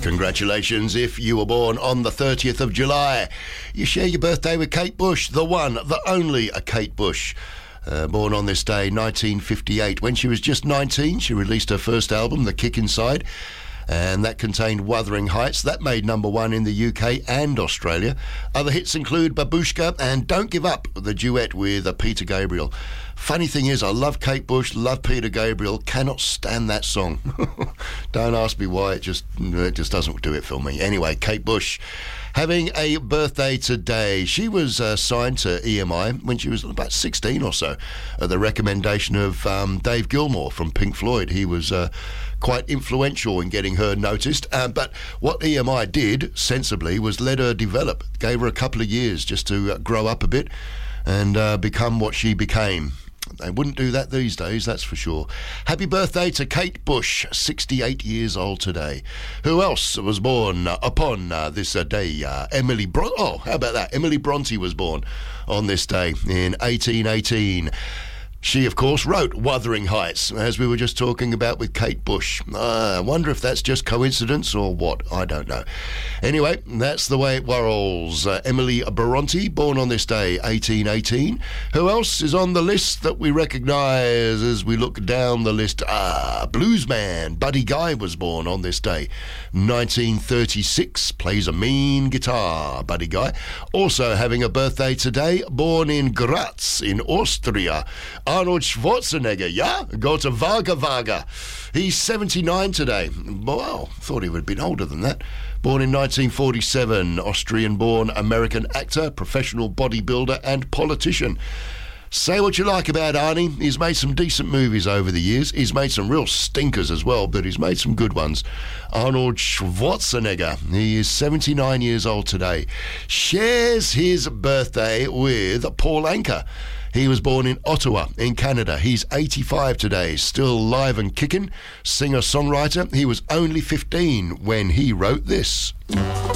Congratulations if you were born on the 30th of July. You share your birthday with Kate Bush, the one, the only Kate Bush. Born on this day, 1958. When she was just 19, she released her first album, The Kick Inside, and that contained Wuthering Heights. That made number one in the UK and Australia. Other hits include Babushka and Don't Give Up, the duet with Peter Gabriel. Funny thing is, I love Kate Bush, love Peter Gabriel, cannot stand that song. Don't ask me why, it just doesn't do it for me. Anyway, Kate Bush having a birthday today. She was signed to EMI when she was about 16 or so, at the recommendation of Dave Gilmour from Pink Floyd. He was quite influential in getting her noticed. But what EMI did, sensibly, was let her develop. Gave her a couple of years just to grow up a bit and become what she became. They wouldn't do that these days, that's for sure. Happy birthday to Kate Bush, 68 years old today. Who else was born upon this day? Emily Bronte. Oh, how about that? Emily Bronte was born on this day in 1818. She, of course, wrote Wuthering Heights, as we were just talking about with Kate Bush. I wonder if that's just coincidence or what. I don't know. Anyway, that's the way it rolls. Emily Bronte, born on this day, 1818. Who else is on the list that we recognise as we look down the list? Bluesman Buddy Guy was born on this day, 1936. Plays a mean guitar, Buddy Guy. Also having a birthday today, born in Graz in Austria, Arnold Schwarzenegger, yeah? Go to Vaga Vaga. He's 79 today. Wow, thought he would have been older than that. Born in 1947, Austrian-born American actor, professional bodybuilder and politician. Say what you like about Arnie. He's made some decent movies over the years. He's made some real stinkers as well, but he's made some good ones. Arnold Schwarzenegger, he is 79 years old today. Shares his birthday with Paul Anka. He was born in Ottawa, in Canada. He's 85 today, still live and kicking. Singer-songwriter. He was only 15 when he wrote this.